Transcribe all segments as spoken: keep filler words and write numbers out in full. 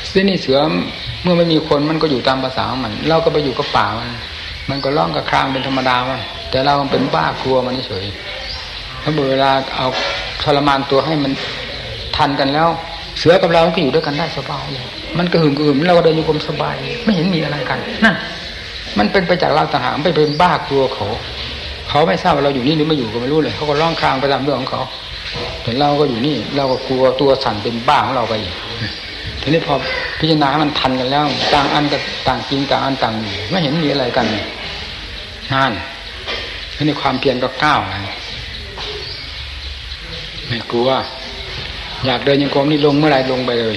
ที่นี่เสือเมื่อไม่มีคนมันก็อยู่ตามภาษาของมันเราก็ไปอยู่กับป่ามันมันก็ร้องกับครางเป็นธรรมดามันแต่เราเป็นบ้ากลัวมันเฉยถ้าเวลาเอาทรมานตัวให้มันทันกันแล้วเสือกับเราก็อยู่ด้วยกันได้สบายเลยมันกระหึ่มกระหึ่มเราก็เดินอยู่กลมสบายไม่เห็นมีอะไรกันนั่นมันเป็นไปจากเราต่างหากไปเป็นบ้ากลัวเขาเขาไม่ทราบว่าเราอยู่นี่หรือไม่อยู่ก็ไม่รู้เลยเขาก็ร้องครางไปตามเรื่องของเขาแต่เราก็อยู่นี่เราก็กลัวตัวสั่นเป็นบ้าของเราไปอีกทีนี้พอพิจารณามันทันกันแล้วต่างอันกับต่างจริงต่างอันต่างอยู่ไม่เห็นมีอะไรกันนั่นทีนี้ความเพียรก็ก้าวไปไม่กลัวอยากเดินยังกรมนี่ลงเมื่อไรลงไปเลย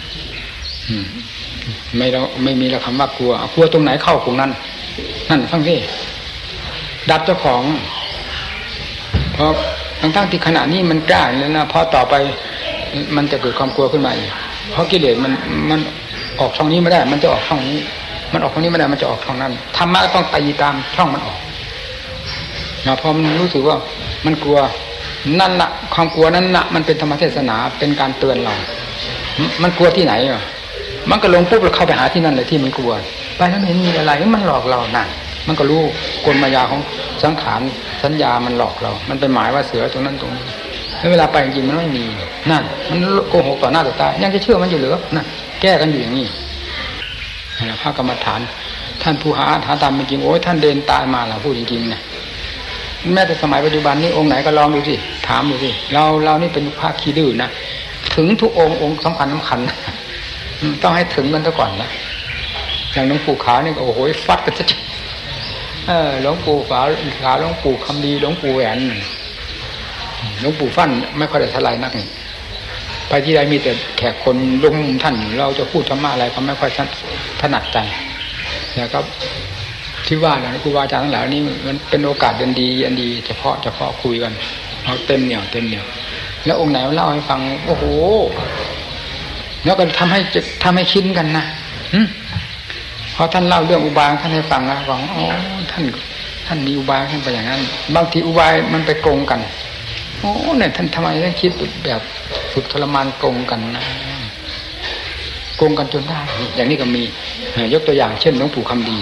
ไม่เราไม่มีเราคำว่ากลัวกลัวตรงไหนเข้าตรงนั้นนั่นฟังสิดับเจ้าของเพราะทั้งทั้งที่ขณะนี้มันกล้าแล้วนะพอต่อไปมันจะเกิดความกลัวขึ้นมาอีกเพราะกิเลสมันมันออกช่องนี้ไม่ได้มันจะออกช่องนี้มันออกช่องนี้ไม่ได้มันจะออกช่องนั้นธรรมะก็ต้องตีตามช่องมันออกนะพอมันรู้สึกว่ามันกลัวนั่นละความกลัวนั้นละมันเป็นธรรมเทศนาเป็นการเตือนเรามันกลัวที่ไหนอ่ะมันก็ลงปุ๊บเราเข้าไปหาที่นั่นเลยที่มันกลัวไปแล้วเห็นมีอะไรมันหลอกเรานั่นมันก็รู้กลมายาของสังขารสัญญามันหลอกเรามันไปหมายว่าเสือตรงนั้นตรงนี้แล้วเวลาไปจริงมันไม่มีนั่นมันโกหกต่อหน้าต่อตายังจะเชื่อมันอยู่หรือนั่นแก้กันอยู่อย่างนี้นะพระกรรมฐานท่านผู้หาหาตามเป็นจริงโอ้ยท่านเดินตายมาแล้วพูดจริงๆนะแม้แต่สมัยปัจจุบันนี้องค์ไหนก็ลองดูสิถามดูสิเราเรานี่เป็นพระขี้ดื้อนะถึงทุกองค์องค์สำคัญสำคัญต้องให้ถึงกันซะก่อนนะอย่างหลวงปู่ขาวนี่โอ้โหฟัดกันซะเออหลวงปู่ขาวขาวหลวงปู่คำดีหลวงปู่แหวนหลวงปู่ฟั่นไม่ค่อยได้ทลายนักนี่ไปที่ใดมีแต่แขกคนลุมท่านเราจะพูดธรรมะอะไรก็ไม่ค่อยถนัดใจแต่ก็ที่ว่าแล้วครูบาอาจารย์ทั้งหลายนี่มันเป็นโอกาสเด่นดีอันดีเฉพาะเฉพาะคุยกันเอาเต็มเหนียวเต็มเหนียวแล้วองค์ไหนเล่าให้ฟังโอ้โหแล้วก็ทำให้จะทำให้คิดกันนะพอท่านเล่าเรื่องอุบายท่านให้ฟังนะบอกอ๋อท่านท่านมีอุบายท่านไปอย่างนั้นบางทีอุบายมันไปตรงกันโอ้เนี่ยท่านทำไมท่านคิดแบบฝึกทรมานตรงกันนะโกงกันจนได้อย่างนี้ก็มียกตัวอย่างเช่นหลวงปู่คำดี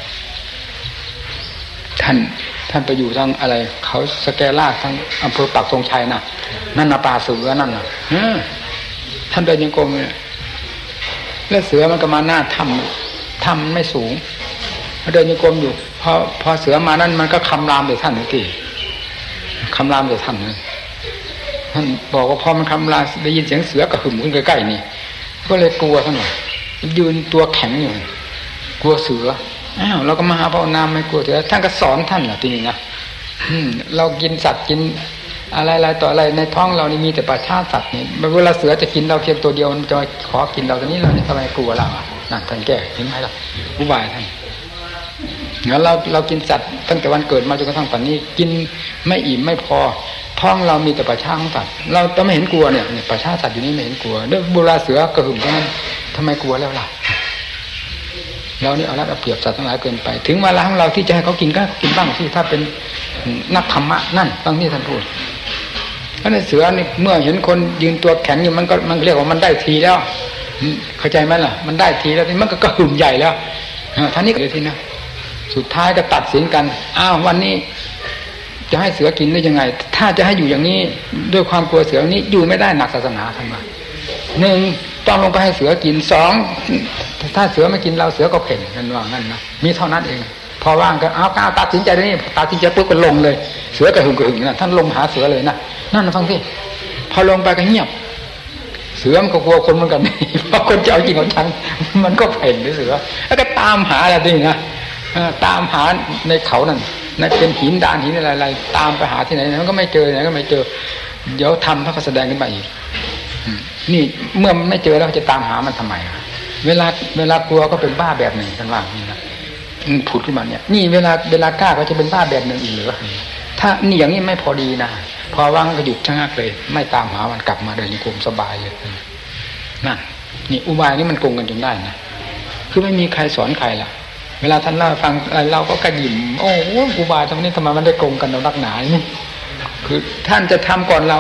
ท่านท่านไปอยู่ทางอะไรเขาสแกล่าทางอำเภอปักธงชัยน่ะนั่นน่ะป่าเสือนั่นน่ะท่านเดินยังกรมเนี่ยแล้วเสือมันก็มาหน้าถ้ำถ้ำมันไม่สูงเดินยังกรมอยู่พอพอเสือมานั่นมันก็คำรามใส่ท่านทีคำรามใส่ท่านท่านบอกว่าพอมันคำรามได้ยินเสียงเสือกระหึ่มขึ้นใกล้ๆนี่ก็เลยกลัวท่านหน่อยยืนตัวแข็งอยู่กลัวเสืออ้าวเราก็มาหาภาวนาไม่กลัวเสือท่านก็สอนท่านน่ะทีนี้นะเรากินสัตว์กินอะไรๆต่ออะไรในท้องเรานี่มีแต่ปลาชาสัตว์นี่เวลาเสือจะกินเราเพียงตัวเดียวมันจะขอกินเราตอนนี้เราเนี่ยทำไมกลัวเราอ่ะนั่นท่านแก้เห็นไหมล่ะอุบายท่านงั้นเราเรากินสัตว์ตั้งแต่วันเกิดมาจนกระทั่งปัจจุบันนี้กินไม่อิ่มไม่พอท้องเรามีแต่ปลาชาสัตว์เราจะไม่เห็นกลัวเนี่ยปลาชาสัตว์อยู่นี่ไม่เห็นกลัวเรื่องโบราณเสือกระหึ่มเท่านั้นทำไมกลัวแล้วล่ะเรานี่เอารัดเอาเปรียบสัตว์ทั้งหลายเกินไปถึงเวลาของเราที่จะให้เขากินก็กินบ้างที่ถ้าเป็นนักธรรมะนั่นบางที่ท่านพูดเพราะในเสือนี่เมื่อเห็นคนยืนตัวแข็งอยู่มันก็มันเรียกว่ามันได้ทีแล้วเข้าใจไหมล่ะมันได้ทีแล้วมันก็กระหึ่มใหญ่แล้วท่านี้เลยทีนะสุดท้ายก็ตัดสินกันอ้าววันนี้จะให้เสือกินได้ยังไงถ้าจะให้อยู่อย่างนี้ด้วยความกลัวเสือนี้อยู่ไม่ได้หนักศาสนาทำไมหนึ่งต้องลงไปให้เสือกินสองถ้าเสือไม่กินเราเสือก็เพ่นกันว่างั้นนะมีเท่านั้นเองพอว่างก็เอาก้าวตัดสินใจเลยนี่ตัดสินใจปุ๊บก็ลงเลยเสือกระหึ่มกระหึ่มนะท่านลงหาเสือเลยนะนั่นนะฟังสิพอลงไปก็เงียบเสือมันก็กลัวคนเหมือนกันเพราะคนจะเอาจริงเอาจังมันก็เพ่นด้วยเสือแล้วก็ตามหาอะไรดินะตามหาในเขานั่นนั่นเป็นหินดานหินอะไรๆตามไปหาที่ไหนมันก็ไม่เจอไหนก็ไม่เจอเดี๋ยวทำพระก็แสดงขึ้นมาอีกนี่เมื่อไม่เจอแล้วจะตามหามันทำไมเวลาเวลากลัวก็เป็นบ้าแบบหนึ่งกันว่านี่นะผุดขึ้นมาเนี่ยนี่เวลาเวลากล้าก็จะเป็นบ้าแบบหนึ่งอีกหรือถ้านี่อย่างนี้ไม่พอดีนะพอว่างก็หยุดชะงักเลยไม่ตามหามันกลับมาเดินนิคมสบายเลยนั่นนี่อุบายนี่มันโกงกันจนได้นะคือไม่มีใครสอนใครล่ะเวลาท่านเล่าฟังเราก็กระยิ่มโอ้อุบายทำนี้ทำไมมันได้โกงกันเรานักหนานี่คือท่านจะทำก่อนเรา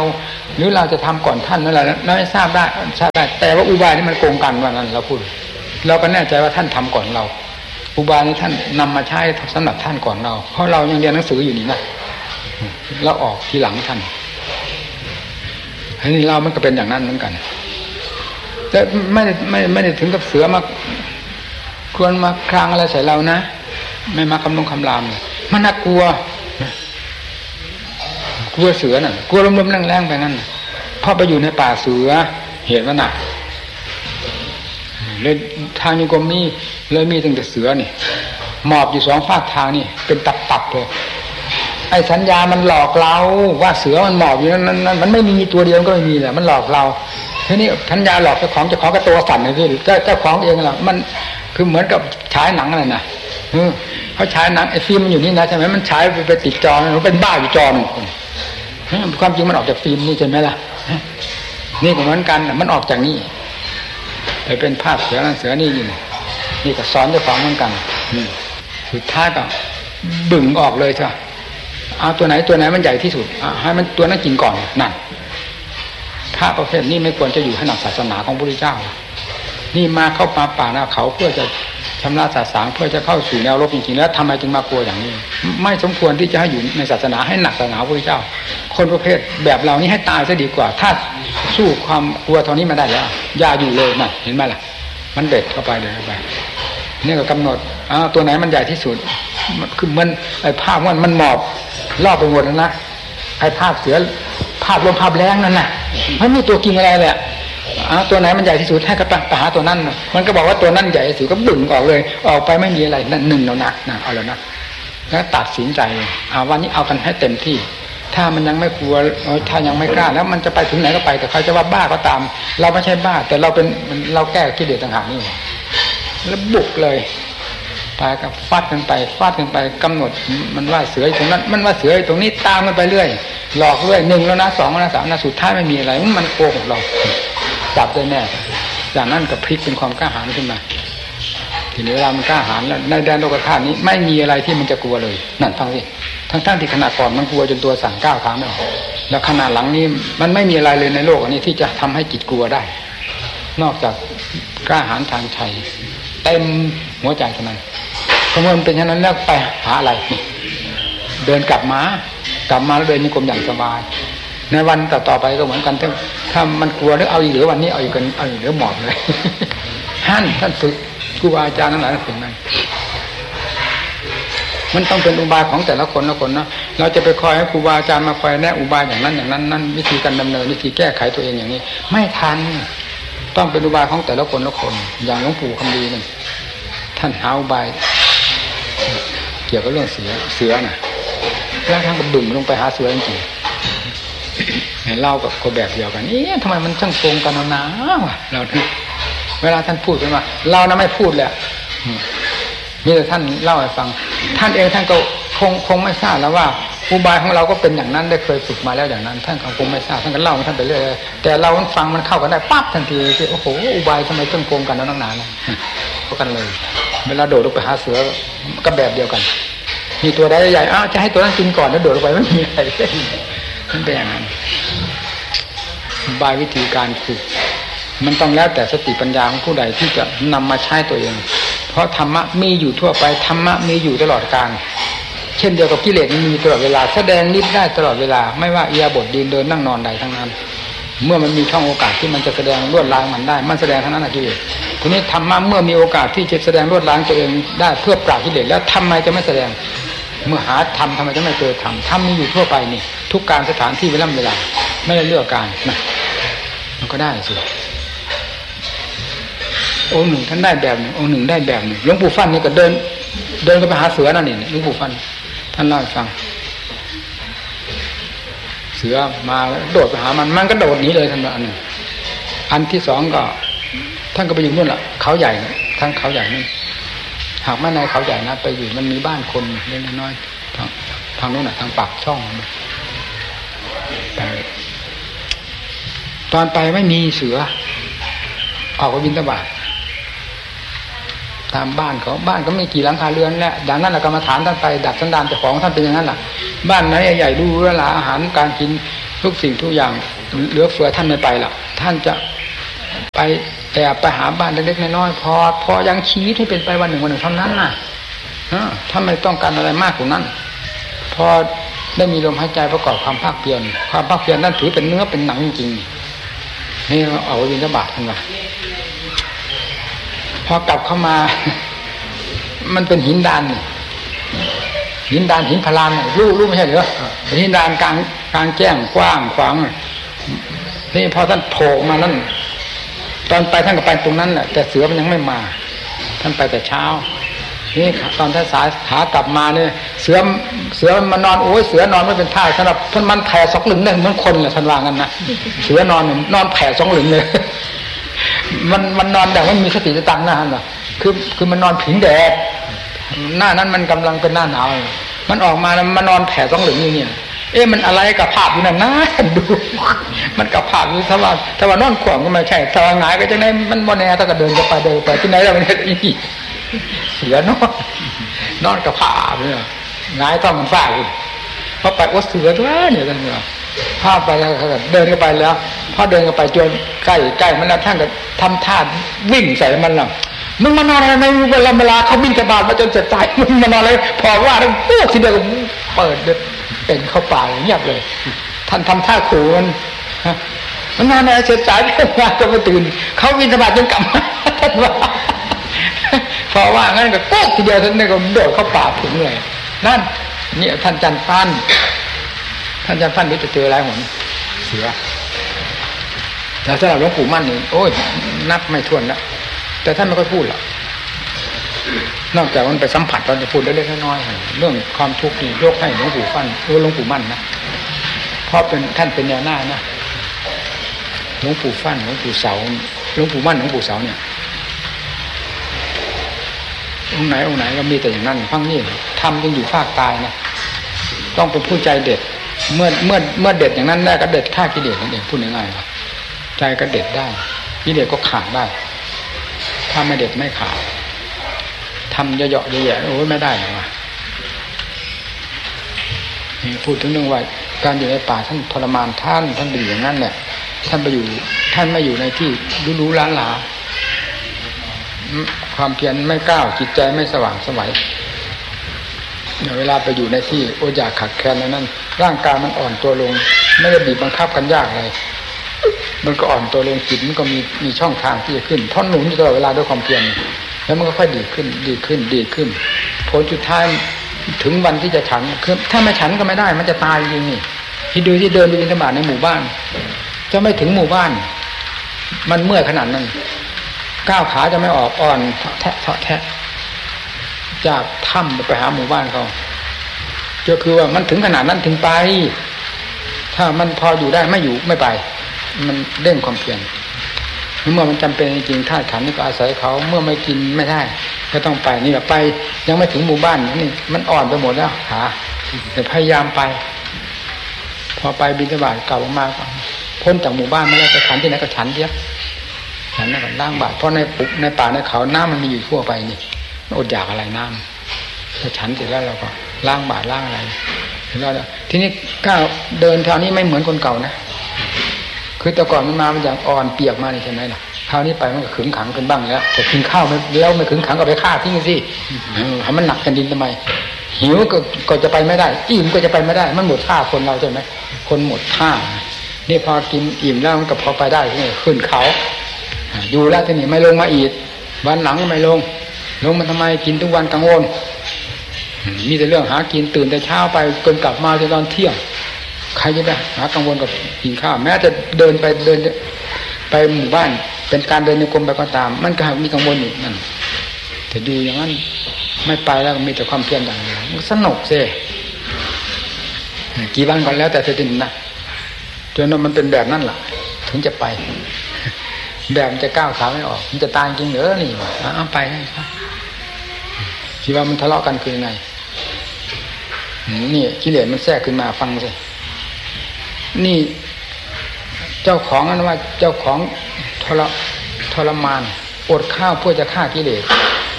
หรือเราจะทำก่อนท่านนั่นแหละเราไม่ทราบได้ทราบได้แต่ว่าอุบายนี่มันโกงกันว่านั้นเราพูดเราก็แน่ใจว่าท่านทำก่อนเราอุบายนี้ท่านนำมาใช้สำหรับท่านก่อนเราเพราะเรายังเรียนหนังสืออยู่นี่นะแล้วออกทีหลังท่านอันนี้เรามันก็เป็นอย่างนั้นเหมือนกันแต่ไม่ได้ไม่ไม่ได้ถึงกับเสือมาควรมาคลางอะไรใส่เรานะไม่มาคำลงคำรามมันน่ากลัวกลัวเสือน่ะกลัวลมๆแรงๆไปนั่นเพราะไปอยู่ในป่าเสือเหตุว่าหนักเลยทางโยกมนี่เลยมีตั้งแต่เสือนี่หมอบอยู่สองฝากทางนี่เป็นตับๆเลยไอ้สัญญามันหลอกเราว่าเสือมันหมอบอยู่นั้นนั้นมันไม่มีตัวเดียวก็ไม่มีแหละมันหลอกเราทีนี้สัญญาหลอกเจ้าของเจ้าของก็ตัวสั่นเลยพี่เจ้าเจ้าของเองล่ะมันคือเหมือนกับฉายหนังอะไรนะเขาฉายหนังไอ้ฟิล์มมันอยู่นี่นะใช่ไหมมันฉายไปไปติดจอมันเป็นบ้าอยู่จอหนึ่งความจริงมันออกจากฟิล์มนี่ใช่ไหมล่ะนี่ก็เหมือนกันมันออกจากนี่ไปเป็นภาพเสือนั่นเสือนี่อยู่นี่ก็สอนด้วยความเหมือนกันสุดท้ายก็บึ่งออกเลยใช่ไหมเอาตัวไหนตัวไหนมันใหญ่ที่สุดให้มันตัวนั้นกินก่อนนั่นพระประเภทนี้ไม่ควรจะอยู่ให้หนักศาสนาของพระพุทธเจ้านี่มาเข้าป่าป่าหน้าเขาเพื่อจะชำระศาสนาเพื่อจะเข้าสู่แนวรบจริงๆแล้วทำไมจึงมากลัวอย่างนี้ไม่สมควรที่จะให้อยู่ในศาสนาให้หนักศาสนาพระพุทธเจ้าคนประเภทแบบเรานี้ให้ตายซะดีกว่าถ้าสู้ความกลัวเท่านี้มาได้แล้วอย่าอยู่เลยน่ะเห็นไหมล่ะมันเด็ดเข้าไปเลยเข้าไปนี่ก็กำหนดอ้าวตัวไหนมันใหญ่ที่สุดคือมันไอ้ภาพมันมันหมอบรอบไปหมดแล้วนะไอ้ภาพเสือภาพลมภาพแรงนั่นน่ะมันไม่ตัวกินอะไรเลยอ่ะอ้าวตัวไหนมันใหญ่ที่สุดให้กระตังไปหาตัวนั้นมันก็บอกว่าตัวนั้นใหญ่ที่สุดก็บึ่งออกเลยออกไปไม่มีอะไรนั่นหนึ่งแล้วนะนะเอาแล้วนะแล้วตัดสินใจอ่าวันนี้เอากันให้เต็มที่ถ้ามันยังไม่กลัวถ้ายังไม่กล้าแล้วมันจะไปถึงไหนก็ไปแต่ใครจะว่าบ้าก็ตามเราไม่ใช่บ้าแต่เราเป็นเราแก้กิเลสต่างหากนี่แล้วบุกเลยไปกับฟาดกันไปฟาดกันไปกำหนดมันว่าเสือตรงนั้นมันว่าเสือตรงนี้ตามกันไปเรื่อยหลอกเรื่อยหนึ่งแล้วนะสองแล้วนะสามนะสุดท้ายไม่มีอะไรมันโกหกเราจับได้แน่จากนั้นก็พลิกเป็นความกล้าหาญขึ้นมาทีนี้เวลามันกล้าหาญแล้วในแดนโลกธาตุนี้ไม่มีอะไรที่มันจะกลัวเลยนั่นฟังสิทั้งๆที่ขนาดก่อนมันกลัวจนตัวสั่นก้าวขาไม่ออกแล้วขนาดหลังนี้มันไม่มีอะไรเลยในโลกอันนี้ที่จะทำให้จิตกลัวได้นอกจากกล้าหาญทางชัยเต็มหัวใจเท่านั้นพอมันเป็นเช่นนั้นแล้วไปหาอะไรเดินกลับมากลับมาแล้วเดินมีกลมอย่างสบายในวันต่อๆไปก็เหมือนกันถ้าถ้ามันกลัวแล้วเอาอีกหรือวันนี้เอาอีกกันเอาอีกหรือหมอบเลยท่านท่านฝึกครูบาอาจารย์ทั้งหลายฝึกนั้นมันต้องเป็นอุบายของแต่ละคนละคนนะเราจะไปคอยให้ครูบาอาจารย์มาคอยแนะอุบายอย่างนั้นอย่างนั้นนั่นวิธีการดำเนินวิธีแก้ไขตัวเองอย่างนี้ไม่ทันต้องเป็นอุบายของแต่ละคนละคนอย่างหลวงปู่คำดีนี่ท่านหาอุบายเกี่ยวกับเรื่องเสือเสือน่ะแล้วท่านก็บึ่งลงไปหาเสือจริงๆเห็นเล่ากับคนแบบเดียวกันนี่ทำไมมันช่างโกงกันนะวะเราเวลาท่านพูดขึ้นมาเรานะไม่พูดแหละมีแต่ท่านเล่าให้ฟังท่านเองท่านก็คงคงไม่ทราบแล้วว่าอุบายของเราก็เป็นอย่างนั้นได้เคยฝึกมาแล้วอย่างนั้นท่านคงไม่ทราบท่านก็เล่าท่านไปเรื่อยแต่เราฟังมันเข้ากันได้ปั๊บทันทีที่โอ้โหอุบายทำไมต้องโกงกันแล้วตั้งนานแล้วก็กันเลยเวลาโดดลงไปหาเสือก็แบบเดียวกันมีตัวใดใหญ่อ้าวจะให้ตัวนั้นกินก่อนแล้วโดดลงไปไม่มีอะไรมันเป็นอย่างนั้นอุบายวิธีการฝึกมันต้องแล้วแต่สติปัญญาของผู้ใดที่จะนำมาใช้ตัวเองเพราะธรรมะมีอยู่ทั่วไปธรรมะมีอยู่ตลอดกาลเช่นเดียวกับกิเลสมีตลอดเวลาแสดงฤทธิ์ได้ตลอดเวลาไม่ว่าอิริยาบถยืนเดินนั่งนอนใดทั้งนั้นเมื่อมันมีช่องโอกาสที่มันจะแสดงลวดลายมันได้มันแสดงทั้งนั้นนะกิเลสทีนี้ธรรมะเมื่อมีโอกาสที่จะแสดงลวดลายตัวเองได้เพื่อปราบกิเลสแล้วทำไมจะไม่แสดงเมื่อหาธรรมทำไมจะไม่เจอธรรมธรรมมีอยู่ทั่วไปนี่ทุกการสถานที่เวลาเวลาไม่ได้เลือกการนะมันก็ได้สิองค์หนึ่งท่านได้แบบหนึ่งองค์หนึ่งได้แบบหนึ่งหลวงปู่ฟั่นนี่ก็เดินเดินก็ไปหาเสือนั่นนี่หลวงปู่ฟั่นท่านเล่าให้ฟังเสือมาโดดไปหามันมันก็โดดหนีเลยท่านว่าอันหนึ่งอันที่สองก็ท่านก็ไปอยู่นู่นแหละเขาใหญ่ทั้งเขาใหญ่นี่หากไม่ในเขาใหญ่นะไปอยู่มันมีบ้านคนเล็กน้อยทางทางนู้นน่ะทางปากช่องไปตอนไปไม่มีเสือออกไปบิณฑบาตตามบ้านเขาบ้านก็ไม่กี่หลังคาเรือนแหละดังนั้นแหละกรรมฐานท่านไปดัดสันดานเจ้าของท่านเป็นอย่างนั้นแหละบ้านไหนใหญ่ๆดูเวลาอาหารการกินทุกสิ่งทุกอย่างเหลือเฟือท่านไม่ไปหรอกท่านจะไปแอบไปหาบ้านเล็กๆน้อยๆพอพอยังชีวิตให้เป็นไปวันหนึ่งวันหนึ่งเท่านั้นน่ะถ้าไม่ต้องการอะไรมากกว่านั้นพอได้มีลมหายใจประกอบความภาคเพียรความภาคเพียรนั่นถือเป็นเนื้อเป็นหนังจริงๆนี่เอาวิญญาณบาทกันว่าพอกลับเข้ามามันเป็นหินดานหินดานหินพลานรู้รู้ไม่ใช่เหรอหินดานกลางกลางแจ้งกว้างขวางนี่พอท่านโผล่มานั่นตอนไปท่านก็ไปตรงนั้นแหละแต่เสือมันยังไม่มาท่านไปแต่เช้านี่ตอนท่านสายขากลับมาเนี่ยเสือเสือมันนอนโอ้ยเสือนอนไม่เป็นท่าสำหรับท่านมันแผ่สองหลึงเนี่ยเหมือนคนเลยท่านว่างั้นนะเสือนอนนอนแผ่สองหลึงเลยมันมันนอนแต่ว่ามีสติสตังค์นะฮะคือคือมันนอนผิงแดดหน้านั้นมันกำลังเป็นหน้าหนาวมันออกมาแล้วมันนอนแผ่สองหลึงอย่างนี้เอ๊ะมันอะไรกับภาพอยู่นั่นนะดูมันกับภาพอยู่ถ้าว่าถ้าว่านอนขวางก็ไม่ใช่ถ้าว่าหงายก็จะไหนมันโมแน่ถ้าก็เดินก็ไปเดินไปที่ไหนเราไม่ได้อีกเสือนอนนอนกับภาพเนี่ยหงายต้องมันฟาดเลยพอไปวัดเสือด้วยเนี่ยท่านเนี่ยภาพไปแล้วเดินกันไปแล้วพอเดินกันไปจนใกล้ใกล้มันแล้วท่านก็ทำท่าวิ่งใส่มันล่ะมึงมานอนอะไรในเวลาเวลาเขาบินกระบาดมาจนจะตายมึงมานอนอะไรพอว่าแล้วปุ๊บทีเดียวเปิดเป็นเข้าป่าเงียบเลยท่านทำท่าขู่มันมันนอนอะไรเสียใจงานก็มาตื่นเขาบินกระบาดจนกลับมาท่านว่าพอว่างั้นก็ปุ๊บทีเดียวท่านนี่ก็โดดเข้าป่าถึงเลยนั่นนี่ท่านจันฟันท่านจันฟันนี่จะเจออะไรหมดเสือแต่สำหรับหลวงปู่มั่นนี่โอ้ยนับไม่ถ้วนแล้วแต่ท่านไม่ค่อยพูดหรอกนอกจากมันไปสัมผัสเราจะพูดเล็กๆน้อยๆเรื่องความทุกข์นี่ยกให้หลวงปู่ฟันหรือหลวงปู่มั่นนะเพราะเป็นท่านเป็นแนวหน้านะหลวงปู่ฟันหลวงปู่เสาหลวงปู่มั่นหลวงปู่เสาเนี่ยองค์ไหนองค์ไหนก็มีแต่อย่างนั้นฟังนี่ทำยังอยู่ภาคตายนะต้องเป็นผู้ใจเด็ดเมื่อเมื่อเมื่อเด็ดอย่างนั้นได้ก็เด็ดฆ่ากิเลสนั่นเองพูดง่ายๆใจก็เด็ดได้กิเลสก็ขาดได้ถ้าไม่เด็ดไม่ขาดทำเยอะๆแย่ๆโอ้ยไม่ได้หรอกว่ะพูดถึงเรื่องว่าการอยู่ในป่าท่านทรมานท่านท่านเป็นอย่างนั้นเนี่ยท่านไปอยู่ท่านไม่อยู่ในที่รู้ๆล้านหลาความเพียรไม่ก้าวจิตใจไม่สว่างไสวเวลาไปอยู่ในที่โออยากขัดแคลนนั้นร่างกายมันอ่อนตัวลงไม่ได้บีบบังคับกันยากเลยมันก็อ่อนตัวลงจิตมันก็มีมีช่องทางที่จะขึ้นเพราะหนุนอยู่ตลอดเวลาด้วยความเพียรแล้วมันก็ค่อยดีขึ้นดีขึ้นดีขึ้นผลสุดท้ายถึงวันที่จะฉันคือถ้าไม่ฉันก็ไม่ได้มันจะตายจริงนี่ที่ดูที่เดินไปบิณฑบาตในหมู่บ้านจะไม่ถึงหมู่บ้านมันเมื่อยขนาดนั้นก้าวขาจะไม่ออกอ่อนแทะแทะจากถ้ำไปหาหมู่บ้านเขาก็คือว่ามันถึงขนาดนั้นถึงไปถ้ามันพออยู่ได้ไม่อยู่ไม่ไปมันเร่งความเพียรเมื่อมันจำเป็นจริงๆธาตุขันธ์นี่ก็อาศัยเขาเมื่อไม่กินไม่ได้ก็ต้องไปนี่แหละไปยังไม่ถึงหมู่บ้านนี่มันอ่อนไปหมดแล้วขาแต่พยายามไปพอไปบิณฑบาตกลับมาพ้นจากหมู่บ้านไม่ได้ไปฉันที่ไหนก็ฉันเดียวฉันนั่นก็ล้างบาตรเพราะในปุกในป่าในเขาน้ำมันมีอยู่ทั่วไปนี่อดอยากอะไรน้ำพอฉันเสร็จแล้วเราก็ล้างบาตรล้างอะไรแล้วทีนี้ก้าวเดินแถวนี้ไม่เหมือนคนเก่านะคือแต่ก่อนมันมามันอย่างอ่อนเปียกมาใช่ไหมล่ะคราวนี้ไปมันก็ขึงขังกันบ้างแล้วแต่กินข้าวแล้วไม่ขึงขังก็ไปฆ่าทิ้งสิให้มันหนักกันดินทำไมหิวก็ก็จะไปไม่ได้อิ่มก็จะไปไม่ได้มันหมดท่าคนเราใช่ไหมคนหมดท่านี่พอกินอิ่มแล้วมันก็พอไปได้ที่ขึ้นเขาอยู่แล้วที่นี่ไม่ลงมาอีกวันหลังก็ไม่ลงลงมาทำไมกินทุกวันกังวลมีแต่เรื่องหากินตื่นแต่เช้าไปจนกลับมาจนตอนเที่ยงใครจะได้หากังวลกับกินข้าวแม้จะเดินไปเดินไปหมู่บ้านเป็นการเดินในกรมไปก็ตามมันก็มีกังวลอยู่นั่นแต่ดูอย่างนั้นไม่ไปแล้วมีแต่ความเพียรอย่างเดียวมันสนุกสิกี่วันก่อนแล้วแต่เธอดินนะจนมันเป็นแบบนั้นแหละถึงจะไปแบบมันจะก้าวขาไม่ออกมันจะตายจริงเหรอนี่วะเอาไปได้ครับคิดว่ามันทะเลาะกันคือไงนี่กิเลสมันแทรกขึ้นมาฟังสินี่เจ้าของนั่นว่าเจ้าของทรทรมานอดข้าวเพื่อจะฆ่ากิเลส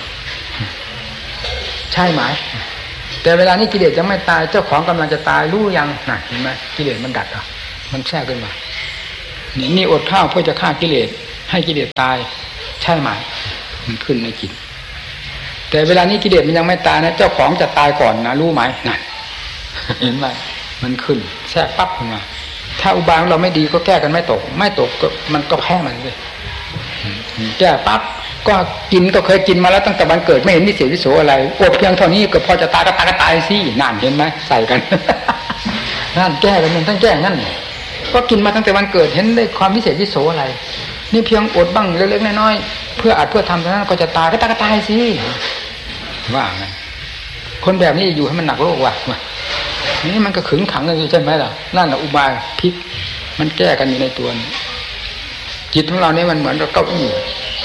ใช่ไหมแต่เวลานี้กิเลสยังไม่ตายเจ้าของกำลังจะตายรู้ยังน่ะเห็นไหมกิเลสมันดัดอ่ะมันแทรกขึ้นมานี่นี่อดข้าวเพื่อจะฆ่ากิเลสให้กิเลสตายใช่ไหมมันขึ้นในจิตแต่เวลานี้กิเลสมันยังไม่ตายนะเจ้าของจะตายก่อนนะรู้ไหมนั่นเห็นไหมมันขึ้นแทรกปั๊บขึ้นมาถ้าอุบายของเราไม่ดีก็แก้กันไม่ตกไม่ตกก็มันก็แพ้มันเลยแก้ปั๊บก็กินก็เคยกินมาแล้วตั้งแต่วันเกิดไม่เห็นวิเศษวิโสอะไรอดเพียงเท่านี้ก็พอจะตายก็ตายก็ตายสินั่นเห็นไหมใส่กันนั่นแก้กันมันทั้งแก้นั่นก็กินมาตั้งแต่วันเกิดเห็นได้ความวิเศษวิโสอะไรนี่เพียงอดบ้างเล็กๆน้อยๆเพื่ออัดเพื่อทำเท่านั้นก็จะตายก็ตายก็ตายสิว่าไงคนแบบนี้อยู่ให้มันหนักโลกว่ะนี่มันก็ขึงขังกันอยู่ใช่ไหมล่ะนั่นแหละอุบายพิษมันแก้กันอยู่ในตัวจิตของเราเนี่ยมันเหมือนกับเก้าอี้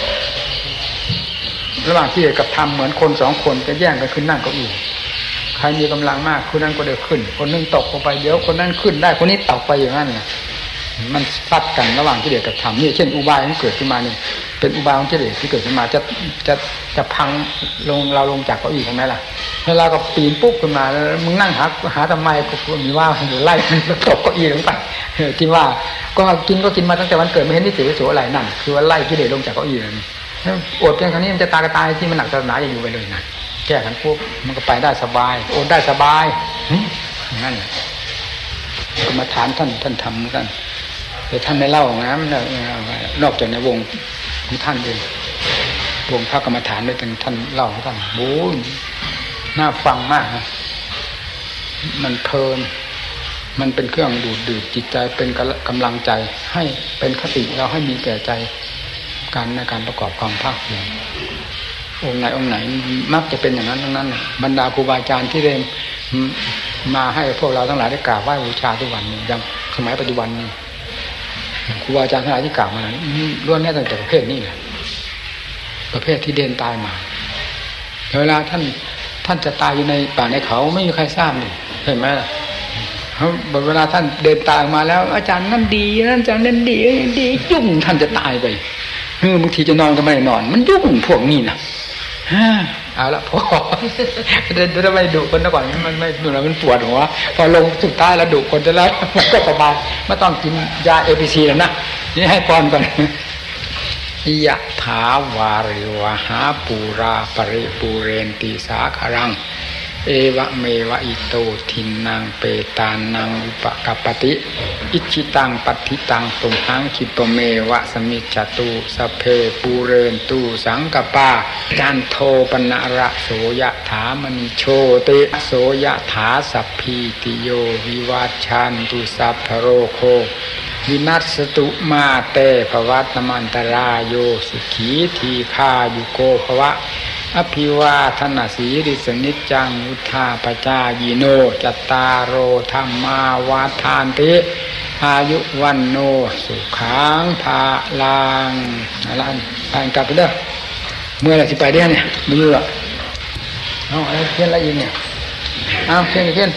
ระหว่างที่กับทำเหมือนคนสองคนจะแย่งกันขึ้นนั่งเก้าอี้ใครมีกำลังมากคนนั้นก็เดินขึ้นคนนึงตกลงไปเดี๋ยวคนนั้นขึ้นได้คนนี้ตกไปอย่างนั้นไงมันฟัดกันระหว่างกิเลสกับธรรมนี่เช่นอุบายที่เกิดขึ้นมานี่เป็นอุบายของกิเลสที่เกิดขึ้นมาจะจะจะพังลงเราลงจากเก้าอี้ใช่ไหมล่ะเวลาก็ปีนปุ๊บขึ้นมาแล้วมึงนั่งหาหาทำไมกูมีว่าหรือไล่มันตกเก้าอี้ลงไปที่ว่าก็กินก็กินมาตั้งแต่วันเกิดไม่เห็นที่เสียโสอะไรนั่นคือว่าไล่กิเลสลงจากเก้าอี้นั่นอดเพียงแค่นี้มันจะตายก็ตายที่มันหนักจะหนาอย่าอยู่ไปเลยนะแก้กันปุ๊บมันก็ไปได้สบายอดได้สบายนั่นกรรมฐานท่านท่านทำกันแต่ท่านไม่เล่านะนอกจากในวงของท่านเองวงพระกรรมฐานด้วยท่านเล่าให้ท่านโอ้ยน่าฟังมากนะมันเพลินมันเป็นเครื่องดูดดื่มจิตใจเป็นกำลังใจให้เป็นคติเราให้มีแก่ใจการในการประกอบความภาคเพียรองค์ไหนองค์ไหนมักจะเป็นอย่างนั้นทั้งนั้นบรรดาครูบาอาจารย์ที่ได้มาให้พวกเราทั้งหลายได้กราบไหว้บูชาทุกวันนี้ยังสมัยปัจจุบันนี้ครูบาอาจารย์ทั้งหลายที่กล่าวมาล้วนแน่ตั้งแต่ประเภทนี้แหละประเภทที่เดินตายมาเวลาท่านท่านจะตายอยู่ในป่าในเขาไม่มีใครทราบนี่เห็นไหมล่ะเวลาท่านเดินตายมาแล้วอาจารย์นั่นดีนั่นอาจารย์นั่นดีดียุ่งท่านจะตายไปเออบางทีจะนอนก็ไม่ได้นอนมันยุ่งพวกนี้นะเอาละพอเดี๋ยวจะไม่ดุคนก่อนมันไม่ดูแล้วมันปวดหัวพอลงสุดท้ายแล้วดุคนจะแล้วมันก็สบายไม่ต้องกินยาเอพีซีแล้วนะนี่ให้พรก่อนยะถาวาริวหาปูราปริปูเรนติสาคารังเอวะเมวะอิโตทินังเปตานังอุปกัปปติอิจิตังปัฏฐิตังตุมหังคิปเมวะสมิจจตุสัพเพปูเรนตุสังกปาจันโทปนะระโสยะถามณิโชติโสยะถาสัพพิติโยวิวัชชันตุสัพพโรโควินัสสตุมาเตภวัตมันตรายโยสุขีทีฆายุโกภวะอภิวาทนาสีริสนิจังอุทาปจายโนจัตตารโอธรรมาวาทานติอายุวันโนสุขังภาลังอะไรอ่านกลับไปเด้อเมื่อไรสิไปเด้เนี่ยไม่รู้อ่ะเอาอะไรเขียนอะไรอีกเนี่ยเอาเขียนเขียน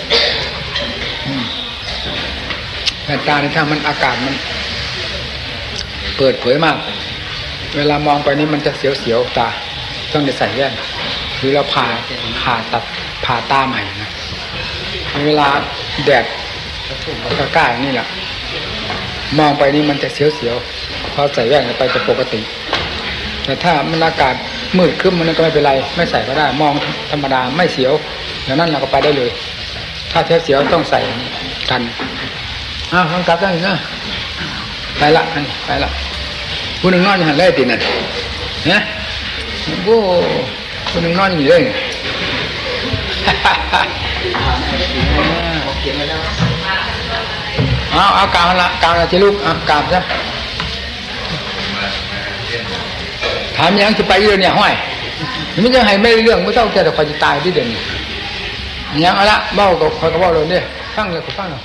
แต่ตาในถ้ามันอากาศมันเปิดเผยมากเวลามองไปนี่มันจะเสียวๆตาต้องได้ใส่แว่นคือเราผ่าผ่าตัดผ่าตาใหม่นะเวลาแดดกล้าๆนี่แหละมองไปนี่มันจะเสียวๆพอใส่แว่นไปจะปกติแต่ถ้ามันอากาศมืดครึ้มมันก็ไม่เป็นไรไม่ใส่ก็ได้มองธรรมดาไม่เสียวอย่างนั้นเราก็ไปได้เลยถ้าเสียวๆต้องใส่กันอ้าวกลับได้นะไปละไปละผู้หนึ่งนอนอยู่หันได้ติดน่ะเนี่ยโอ้คนหนึ่งนอนอยู่เลยเอาเอากาวละกาวละที่ลูกเอากาวซะถามยังจะไปเรื่องเนี่ยห้อยมันจะให้ไม่เรื่องไม่ต้องจะแต่คอยจะตายที่เด่นยังเอาละเบ้าก็คอยก็เบ้าเลยเนี่ยฟังเลยก็ฟังเลย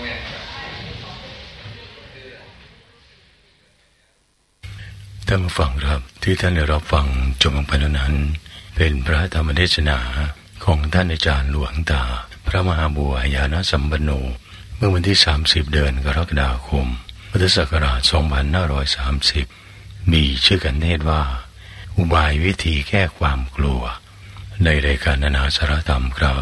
ท่านผู้ฟังครับที่ท่านได้รับฟังจบลงไปนั้นเป็นพระธรรมเทศนาของท่านอาจารย์หลวงตาพระมหาบัวยานสัมปันโนเมื่อวันที่สามสิบเดือนกรกฎาคมพุทธศักราชสองพันห้าร้อยสามสิบมีชื่อกันเทศว่าอุบายวิธีแก้ความกลัวในรายการนานาสาระธรรมครับ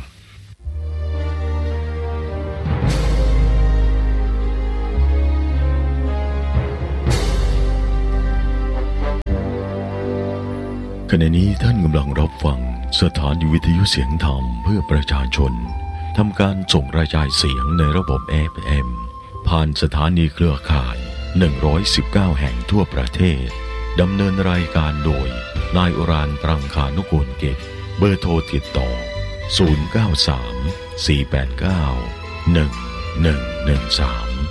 ขณะนี้ท่านกำลังรับฟังสถานีวิทยุเสียงธรรมเพื่อประชาชนทำการส่งกระจายเสียงในระบบ เอ เอฟ เอ็ม ผ่านสถานีเครือข่ายหนึ่งร้อยสิบเก้าแห่งทั่วประเทศดำเนินรายการโดยนายอุรานปรังคานุกูลกิจเบอร์โทรติดต่อศูนย์ เก้า สาม สี่ แปด เก้า หนึ่ง หนึ่ง หนึ่ง สาม